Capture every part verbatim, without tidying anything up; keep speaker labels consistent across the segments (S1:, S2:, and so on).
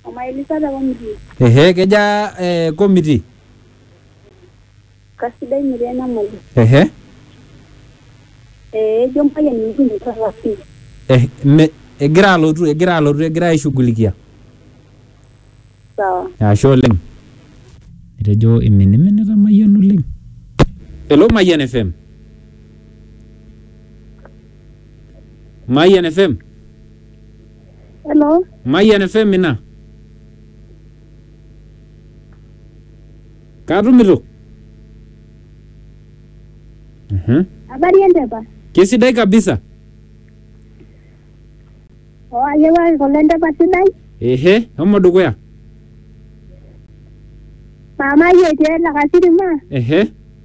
S1: Amailisa da komiti.
S2: Ehe, keja eh, komiti.
S1: Kasidai Miriana Mali.
S2: Ehe.
S1: Eh, jompa ya nyingi kasi.
S2: Eh, me egira alotu, egira alotu, egira aishughulikia.
S1: Sawa.
S2: Ashe oleng. Etejo iminiminita Mayian oleng. Hello Mayian F M. Mayian F M.
S1: Hello.
S2: Mayian F M ina. Katumito. Mhm.
S1: Habari endepa.
S2: Kesidai kabisa.
S1: Oh, ayewa kolenda pasidai.
S2: Ehe, homo dukuya.
S1: Mama yete la kasiri ma.
S2: Ehe.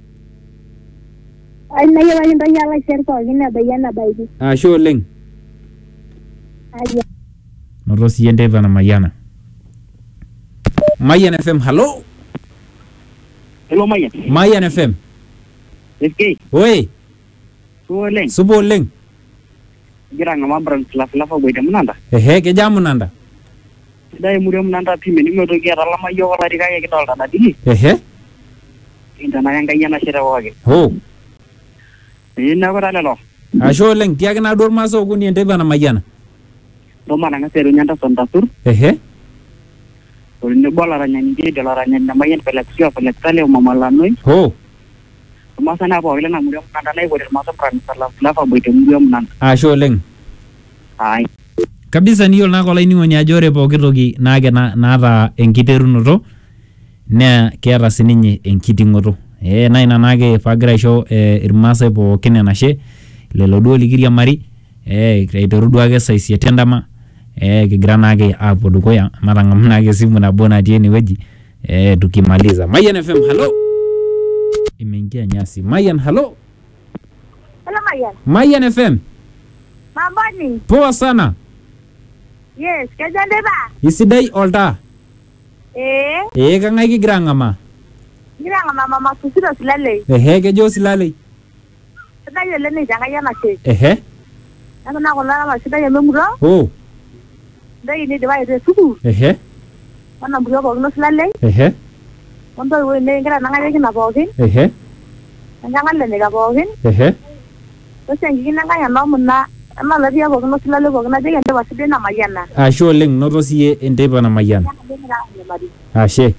S1: Ay na yewa ndo yala serko gina bayana baydi.
S2: Ashe oleng.
S1: Aya.
S2: Noto siye Ndeva na Mayiana. Mayian F M, hello.
S3: Hello Mayian.
S2: Mayian F M.
S3: S K.
S2: Oi.
S3: Subo leng.
S2: Subo oleng.
S3: Gira ngama brand la la fa boida munanda.
S2: Ehe, keja munanda.
S3: Dai muri munanda pime ni meto gira la mayo wala diga ya kitolta na digi.
S2: Ehe.
S3: Inda na yanga yana shira wage.
S2: Ho.
S3: Ina ko dalalo.
S2: Ashe oleng, tiake na dor maso okuni Ndeva na Mayiana.
S3: Do mana nga seru nyanda sonda tur.
S2: Ehe.
S3: Ni bola ranya ni de la ranya na Mayian pelexio pelexale o mamala noi.
S2: Ho.
S3: Masa na bo ile na muri munanda na ibo masa brand la la fa boida muri munanda.
S2: Ashe oleng.
S3: Ai.
S2: Kabisa niyo na kola ini ngonya jore pooki toki naake na naata enkiterunoto na keeta sininye enkitingoto. Eh na ina naake pagira aisho eh, irmaasai pookin enashe lelo duo likiriamari eh aiteru duake saa isiet endama eh kigira naake apuo dukuya matang'amu naake simu nabo natii enewueji eh tukimaliza. Mayian F M, hello. Imeingia nyasi. Mayian, hello.
S1: Hello Mayan.
S2: Mayian F M.
S1: Mamboni.
S2: Poa sana.
S1: Yes, kaja Ndeva.
S2: Isidai olta.
S1: Eh,
S2: Eh kang'ae kigira ang'amaa.
S1: gira ngama mama kusiro silale.
S2: Ehe, kejo silalei.
S1: Sidai yele ni janga yana che.
S2: Ehe.
S1: Nako na kola ma sidai yele muro.
S2: Oh.
S1: Dai ni dewa yete suku.
S2: Ehe.
S1: Wana muro ko no silale.
S2: Ehe.
S1: Mondo we ne ngira nanga yeki na bogi.
S2: Ehe.
S1: Nanga le ne ga bogi.
S2: Ehe.
S1: To sengi nanga ya no muna. Ama la dia bogi no silale bogi na jenge Ndeva sidai na Mayana.
S2: Ashe oleng, noto siye Ndeva na Mayiana. Ashe.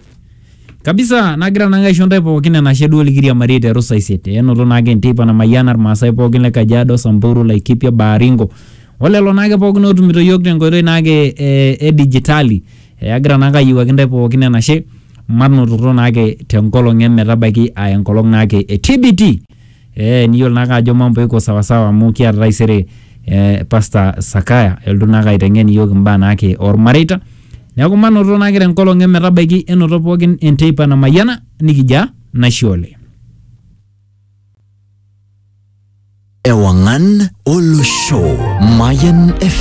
S2: Kabisa nagira nanga aisho ntae pookin enashe duo likiriamari aiteru saa isiet. Enoto naake Ndeva na Mayiana irmaasai pookin le Kajiado, Samburu, Laikipia, Baringo. Olelo naake pookin otumito yiok tenkoitoi naake eh, e digitali. Eh, agira naake ayiewaki ntae pookin enashe manotito naake tenkolong emetabaiki a enkolong naake e T B T. Eh, niyiolo naake ajo mambo iko sawa sawa amu kiata taisere eh, Pastor Sakaya eltu naake aiteng'en yiok imbaa naake ormareita. Neeku manoto naake tenkolong emetabaiki enoto pookin enteipa na Mayiana nikija nashiole.
S4: Ewangan Olosho Mayan F